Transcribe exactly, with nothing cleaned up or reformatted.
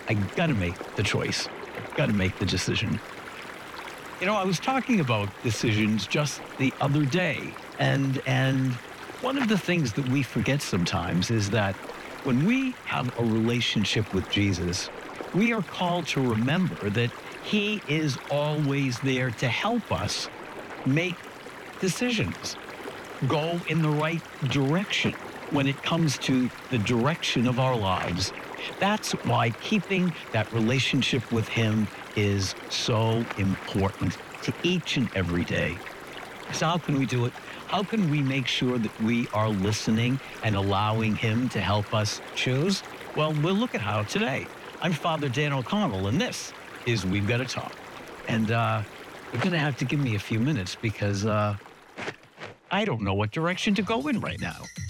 I got to make the choice. Got to make the decision. You know, I was talking about decisions just the other day, and and one of the things that we forget sometimes is that when we have a relationship with Jesus, we are called to remember that he is always there to help us make decisions, go in the right direction when it comes to the direction of our lives. That's why keeping that relationship with him is so important to each and every day. So how can we do it? How can we make sure that we are listening and allowing him to help us choose? Well, we'll look at how today. I'm Father Dan O'Connell, and this is We've Got to Talk. And uh, you're going to have to give me a few minutes because uh, I don't know what direction to go in right now.